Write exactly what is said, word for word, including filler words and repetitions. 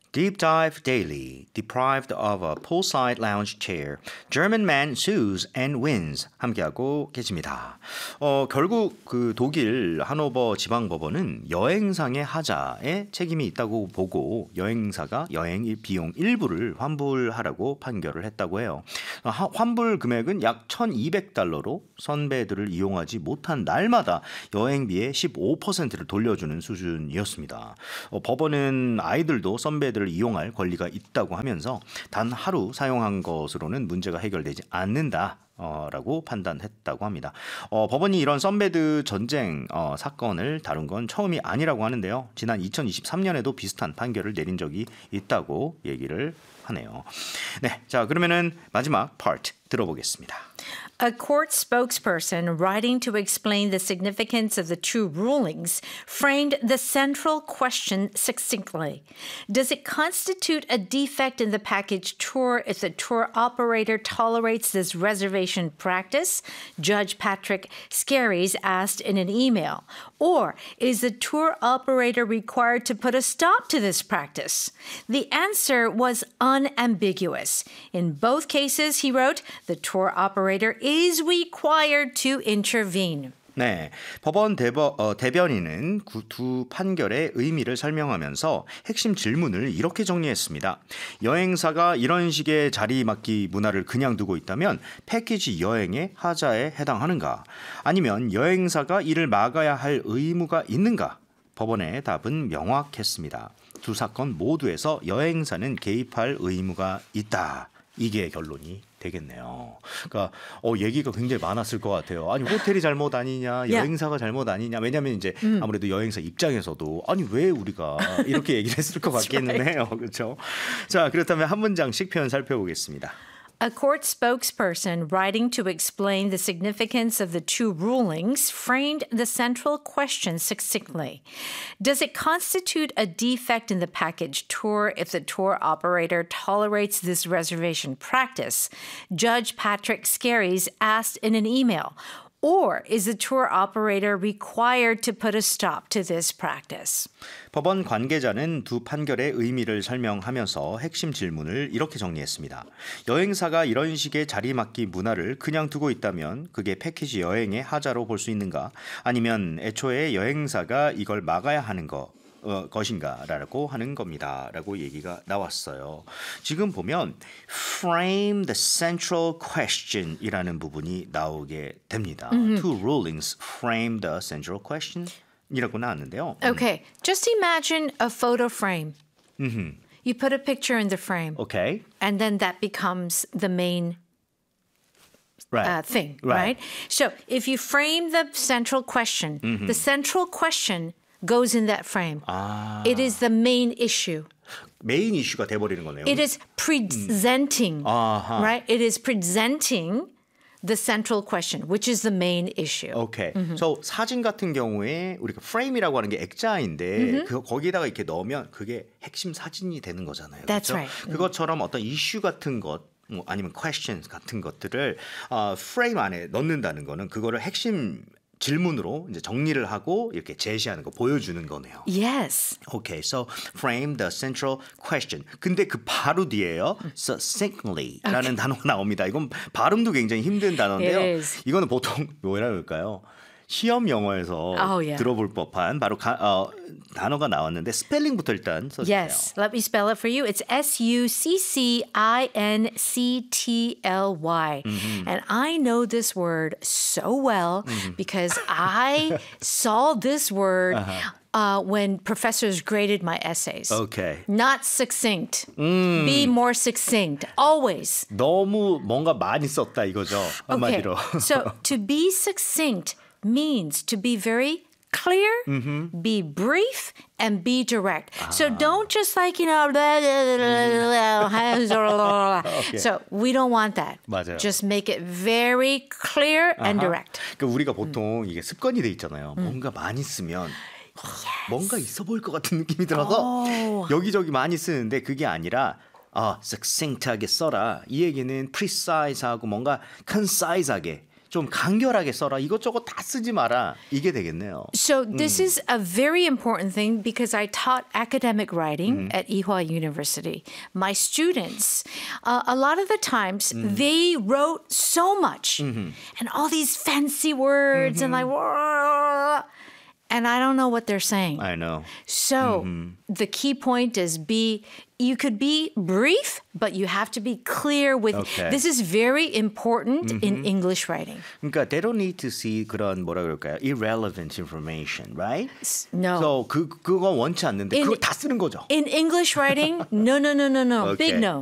Deep dive daily, deprived of a poolside lounge chair. German man sues and wins. 함께하고 계십니다. 어, 결국 그 독일 하노버 지방법원은 여행상의 하자에 책임이 있다고 보고 여행사가 여행 비용 일부를 환불하라고 판결을 했다고 해요. 하, 환불 금액은 약 천이백 달러로 선배들을 이용하지 못한 날마다 여행비의 십오 퍼센트를 돌려주는 수준이었습니다. 어, 법원은 아이들도 선배들 을 이용할 권리가 있다고 하면서 단 하루 사용한 것으로는 문제가 해결되지 않는다. 어, 라고 판단했다고 합니다. 어, 법원이 이런 선베드 전쟁 어, 사건을 다룬 건 처음이 아니라고 하는데요. 지난 이천이십삼 년에도 비슷한 판결을 내린 적이 있다고 얘기를 하네요. 네, 자 그러면은 마지막 파트 들어보겠습니다. A court spokesperson writing to explain the significance of the two rulings framed the central question succinctly. Does it constitute a defect in the package tour if the tour operator tolerates this reservation practice? Judge Patrick Scaries asked in an email. Or is the tour operator required to put a stop to this practice? The answer was unambiguous. In both cases, he wrote, the tour operator is required to intervene. 네, 법원 대버, 어, 대변인은 그 두 판결의 의미를 설명하면서 핵심 질문을 이렇게 정리했습니다. 여행사가 이런 식의 자리맡기 문화를 그냥 두고 있다면 패키지 여행의 하자에 해당하는가? 아니면 여행사가 이를 막아야 할 의무가 있는가? 법원의 답은 명확했습니다. 두 사건 모두에서 여행사는 개입할 의무가 있다. 이게 결론이 되겠네요. 그러니까 어, 얘기가 굉장히 많았을 것 같아요. 아니 호텔이 잘못 아니냐, 여행사가 잘못 아니냐. 왜냐하면 이제 음. 아무래도 여행사 입장에서도 아니 왜 우리가 이렇게 얘기를 했을 것 같기는 right. 해요. 그렇죠? 자 그렇다면 한 문장씩 표현 살펴보겠습니다. A court spokesperson writing to explain the significance of the two rulings framed the central question succinctly. Does it constitute a defect in the package tour if the tour operator tolerates this reservation practice? Judge Patrick Scaries asked in an email. Or is the tour operator required to put a stop to this practice? 법원 관계자는 두 판결의 의미를 설명하면서 핵심 질문을 이렇게 정리했습니다. 여행사가 이런 식의 자리맡기 문화를 그냥 두고 있다면 그게 패키지 여행의 하자로 볼 수 있는가? 아니면 애초에 여행사가 이걸 막아야 하는 거? 어, 것인가라고 하는 겁니다라고 얘기가 나왔어요. 지금 보면 frame the central question이라는 부분이 나오게 됩니다. Mm-hmm. Two rulings frame the central question이라고 나왔는데요. Okay, just imagine a photo frame. Mm-hmm. You put a picture in the frame. Okay. And then that becomes the main Right. Uh, thing, right. right? So if you frame the central question, mm-hmm. the central question goes in that frame. 아. It is the main issue. 메인 이슈가 돼버리는 거네요. It is presenting, 음. right? It is presenting the central question, which is the main issue. 오케이. Okay. So 사진 같은 경우에 우리가 프레임이라고 하는 게 액자인데 mm-hmm. 그 거기에다가 이렇게 넣으면 그게 핵심 사진이 되는 거잖아요. That's 그렇죠? right. 그것처럼 어떤 이슈 같은 것 뭐 아니면 questions 같은 것들을 어, 프레임 안에 넣는다는 거는 그거를 핵심 질문으로 이제 정리를 하고 이렇게 제시하는 거 보여주는 거네요. Yes. Okay, so frame the central question. 근데 그 바로 뒤에요, succinctly라는 okay. 단어가 나옵니다. 이건 발음도 굉장히 힘든 단어인데요. 이거는 보통 뭐라 그럴까요? 시험 영어에서 oh, yeah. 들어볼 법한 바로 가, 어, 단어가 나왔는데 스펠링부터 일단 써주세요. Yes, let me spell it for you. It's S U C C I N C T L Y. Mm-hmm. And I know this word so well mm-hmm. because I saw this word uh-huh. Uh, when professors graded my essays. Okay. Not succinct. 음. Be more succinct. Always. 너무 뭔가 많이 썼다 이거죠. 한마디로. Okay. So to be succinct means to be very clear, mm-hmm. be brief, and be direct. Ah. So don't just like, you know, blah, blah, blah, blah. Okay. So we don't want that. 맞아요. Just make it very clear and 아하. direct. 그러니까 우리가 보통 음. 이게 습관이 돼 있잖아요. 음. 뭔가 많이 쓰면 yes. 뭔가 있어 보일 것 같은 느낌이 들어서 oh. 여기저기 많이 쓰는데 그게 아니라 아, succinct하게 써라. 이 얘기는 precise하고 뭔가 concise하게 좀 간결하게 써라. 이것저것 다 쓰지 마라. 이게 되겠네요. So this is a very important thing because I taught academic writing Mm-hmm. at Ewha University. My students, uh, a lot of the times, Mm-hmm. they wrote so much and all these fancy words and like, "Whoa," and I don't know what they're saying. I know. So Mm-hmm. the key point is be, you could be brief, but you have to be clear with, Okay. this is very important in English writing. 그러니까 they don't need to see 그런 뭐라 그럴까요? irrelevant information, right? No. So 그 그거 원치 않는데 In- 그거 다 쓰는 거죠. In English writing, no, no, no, no, no. Okay. Big no.